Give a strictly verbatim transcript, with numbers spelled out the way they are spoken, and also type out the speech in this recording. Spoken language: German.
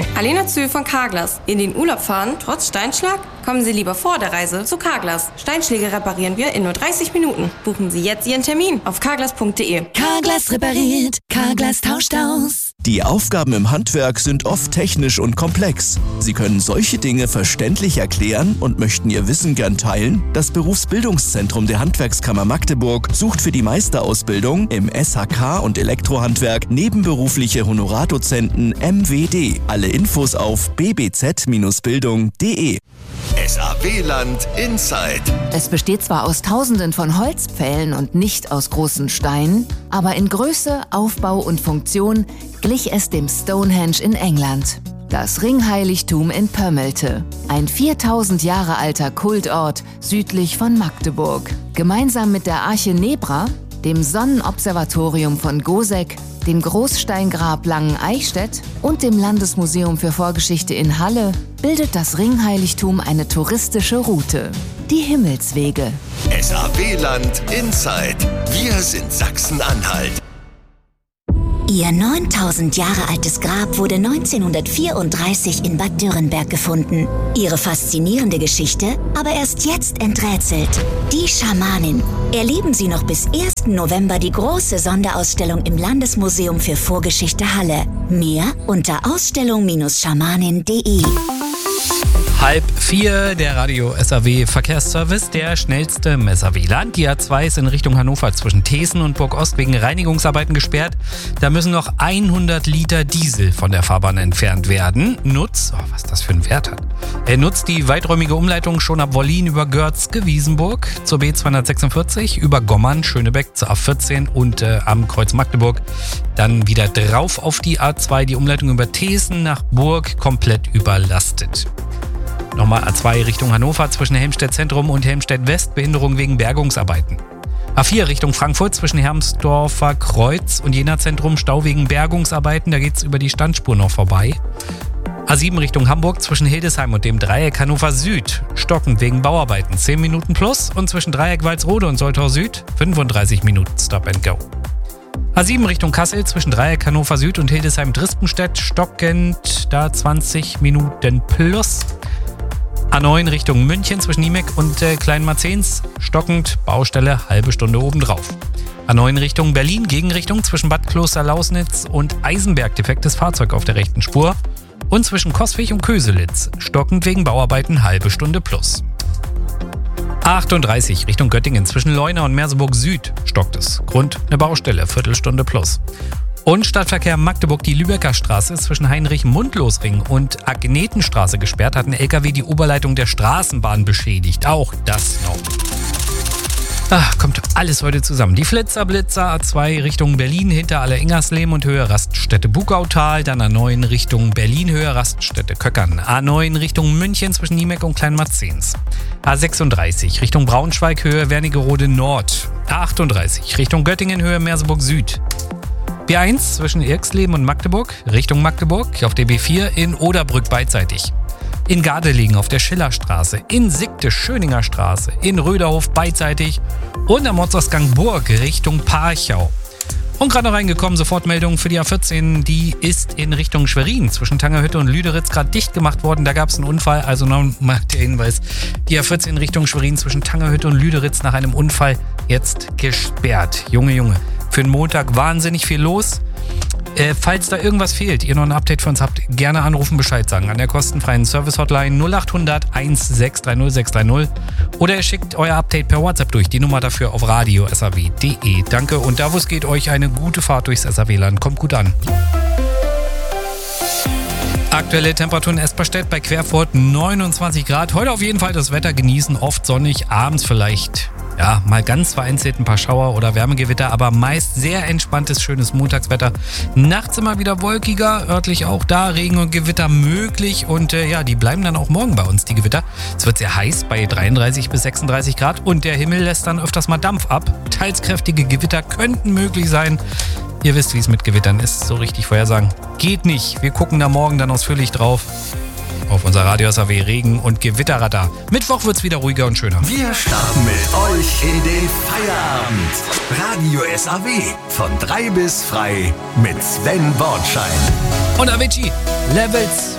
Hallo, Alena Zühl von Carglass. In den Urlaub fahren, trotz Steinschlag? Kommen Sie lieber vor der Reise zu Carglass. Steinschläge reparieren wir in nur dreißig Minuten. Buchen Sie jetzt Ihren Termin auf carglass punkt de. Carglass repariert, Carglass tauscht aus. Die Aufgaben im Handwerk sind oft technisch und komplex. Sie können solche Dinge verständlich erklären und möchten Ihr Wissen gern teilen? Das Berufsbildungszentrum der Handwerkskammer Magdeburg sucht für die Meisterausbildung im S H K und Elektrohandwerk nebenberufliche Honorardozenten M W D. Alle Infos auf b b z Bindestrich bildung punkt de. S A W-Land Inside. Es besteht zwar aus Tausenden von Holzpfählen und nicht aus großen Steinen, aber in Größe, Aufbau und Funktion glich es dem Stonehenge in England. Das Ringheiligtum in Pömmelte, ein viertausend Jahre alter Kultort südlich von Magdeburg. Gemeinsam mit der Arche Nebra, dem Sonnenobservatorium von Goseck, dem Großsteingrab Langen-Eichstätt und dem Landesmuseum für Vorgeschichte in Halle bildet das Ringheiligtum eine touristische Route. Die Himmelswege. S A W-Land Inside. Wir sind Sachsen-Anhalt. Ihr neuntausend Jahre altes Grab wurde neunzehnhundertvierunddreißig in Bad Dürrenberg gefunden. Ihre faszinierende Geschichte aber erst jetzt enträtselt. Die Schamanin. Erleben Sie noch bis ersten November die große Sonderausstellung im Landesmuseum für Vorgeschichte Halle. Mehr unter ausstellung Bindestrich schamanin punkt de. Halb vier, der Radio S A W Verkehrsservice, der schnellste im S A W-Land. Die A zwei ist in Richtung Hannover zwischen Thesen und Burgost wegen Reinigungsarbeiten gesperrt. Da müssen noch hundert Liter Diesel von der Fahrbahn entfernt werden. Nutz, oh, was das für einen Wert hat. Er nutzt die weiträumige Umleitung schon ab Wollin über Görzke, Wiesenburg zur B zweihundertsechsundvierzig, über Gommern, Schönebeck zur A vierzehn und äh, am Kreuz Magdeburg. Dann wieder drauf auf die A zwei, die Umleitung über Thesen nach Burg komplett überlastet. Nochmal A zwei Richtung Hannover zwischen Helmstedt Zentrum und Helmstedt West, Behinderung wegen Bergungsarbeiten. A vier Richtung Frankfurt zwischen Hermsdorfer Kreuz und Jena Zentrum, Stau wegen Bergungsarbeiten, da geht's über die Standspur noch vorbei. A sieben Richtung Hamburg zwischen Hildesheim und dem Dreieck Hannover Süd, stockend wegen Bauarbeiten, zehn Minuten plus und zwischen Dreieck Walsrode und Soltau Süd, fünfunddreißig Minuten Stop and Go. A sieben Richtung Kassel zwischen Dreieck Hannover Süd und Hildesheim Drispenstedt, stockend, da zwanzig Minuten plus. A neun Richtung München zwischen Niemek und äh, Kleinmarzens, stockend, Baustelle, halbe Stunde obendrauf. A neun Richtung Berlin, Gegenrichtung zwischen Bad Kloster-Lausnitz und Eisenberg, defektes Fahrzeug auf der rechten Spur. Und zwischen Coswig und Köselitz, stockend wegen Bauarbeiten, halbe Stunde plus. A achtunddreißig Richtung Göttingen zwischen Leuna und Merseburg Süd, stockt es. Grund, eine Baustelle, Viertelstunde plus. Und Stadtverkehr Magdeburg, die Lübecker Straße zwischen Heinrich-Mundlos-Ring und Agnetenstraße gesperrt, hat ein L K W die Oberleitung der Straßenbahn beschädigt. Auch das noch. Ach, kommt alles heute zusammen. Die Flitzer-Blitzer A zwei Richtung Berlin hinter Alle-Ingerslehm und Höhe Raststätte Bugautal. Dann A neun Richtung Berlin Höhe Raststätte Köckern. A neun Richtung München zwischen Niemek und Kleinmarzens. A sechsunddreißig Richtung Braunschweig Höhe Wernigerode Nord. A achtunddreißig Richtung Göttingen Höhe Merseburg Süd. B eins zwischen Irxleben und Magdeburg, Richtung Magdeburg, auf der B vier in Oderbrück beidseitig. In Gardelegen auf der Schillerstraße, in Sickte Schöninger Straße, in Röderhof beidseitig und am Ortsausgang Burg Richtung Parchau. Und gerade noch reingekommen, Sofortmeldung für die A vierzehn, die ist in Richtung Schwerin zwischen Tangerhütte und Lüderitz gerade dicht gemacht worden. Da gab es einen Unfall, also nochmal der Hinweis, die A vierzehn Richtung Schwerin zwischen Tangerhütte und Lüderitz nach einem Unfall jetzt gesperrt. Junge, Junge. Für den Montag wahnsinnig viel los. Äh, falls da irgendwas fehlt, ihr noch ein Update für uns habt, gerne anrufen, Bescheid sagen. An der kostenfreien Service-Hotline null acht hundert sechzehn dreißig sechs dreißig oder ihr schickt euer Update per WhatsApp durch. Die Nummer dafür auf radio punkt s a w punkt de. Danke und da wo es geht, euch eine gute Fahrt durchs S A W-Land. Kommt gut an. Aktuelle Temperaturen in Esperstedt bei Querfurt neunundzwanzig Grad. Heute auf jeden Fall das Wetter genießen, oft sonnig, abends vielleicht ja, mal ganz vereinzelt ein paar Schauer oder Wärmegewitter, aber meist sehr entspanntes, schönes Montagswetter. Nachts immer wieder wolkiger, örtlich auch da Regen und Gewitter möglich und äh, ja, die bleiben dann auch morgen bei uns, die Gewitter. Es wird sehr heiß bei dreiunddreißig bis sechsunddreißig Grad und der Himmel lässt dann öfters mal Dampf ab. Teils kräftige Gewitter könnten möglich sein. Ihr wisst, wie es mit Gewittern ist, so richtig vorhersagen geht nicht. Wir gucken da morgen dann ausführlich drauf. Auf unser Radio S A W Regen- und Gewitterradar. Mittwoch wird's wieder ruhiger und schöner. Wir starten mit euch in den Feierabend. Radio S A W von drei bis frei mit Sven Bornschein. Und Avicii, Levels.